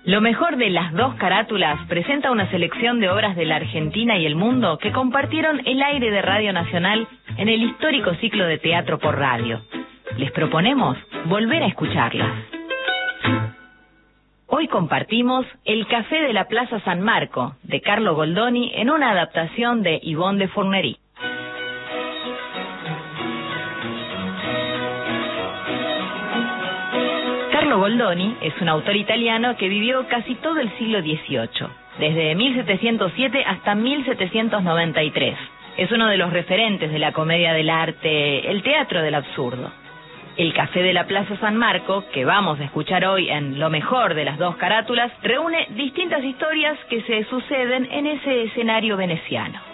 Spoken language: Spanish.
Lo mejor de las dos carátulas presenta una selección de obras de la Argentina y el mundo que compartieron el aire de Radio Nacional en el histórico ciclo de teatro por radio. Les proponemos volver a escucharlas. Hoy compartimos El Café de la Plaza San Marco, de Carlo Goldoni, en una adaptación de Yvonne de Fournery. Carlo Goldoni es un autor italiano que vivió casi todo el siglo XVIII, desde 1707 hasta 1793. Es uno de los referentes de la comedia del arte, el teatro del absurdo. El Café de la Plaza San Marco, que vamos a escuchar hoy en Lo mejor de las dos carátulas, reúne distintas historias que se suceden en ese escenario veneciano.